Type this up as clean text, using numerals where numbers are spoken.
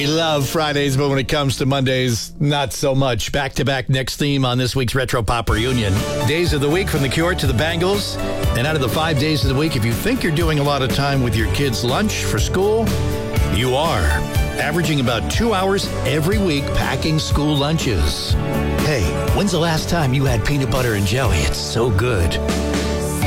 We love Fridays, but when it comes to Mondays, not so much. Back-to-back next theme on this week's Retro Pop Reunion. Days of the week from The Cure to the Bangles. And out of the 5 days of the week, if you think you're doing a lot of time with your kids' lunch for school, you are. Averaging about 2 hours every week packing school lunches. Hey, when's the last time you had peanut butter and jelly? It's so good.